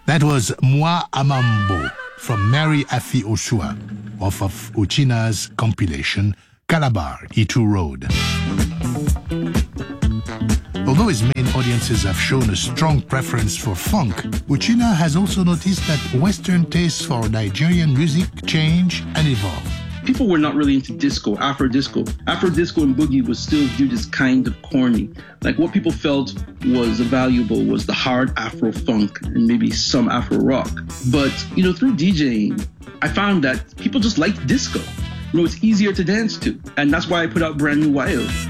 That was Moi Amambo from Mary Afi Oshua off of Uchina's compilation Calabar, Itu Road. Although his main audiences have shown a strong preference for funk, Uchina has also noticed that Western tastes for Nigerian music change and evolve. People were not really into disco, Afro disco. Afro disco and boogie was still viewed as kind of corny. Like what people felt was valuable was the hard Afro funk and maybe some Afro rock. But, through DJing, I found that people just liked disco. It's easier to dance to. And that's why I put out Brand New Wild.